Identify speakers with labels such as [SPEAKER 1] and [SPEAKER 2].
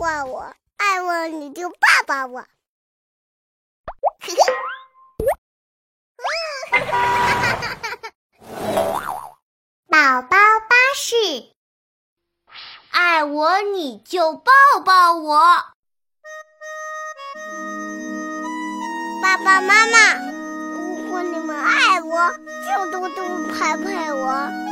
[SPEAKER 1] 抱我，爱我你就抱抱我。宝宝巴士，
[SPEAKER 2] 爱我你就抱抱我。
[SPEAKER 1] 爸爸妈妈，如果你们爱我，就多多拍拍我。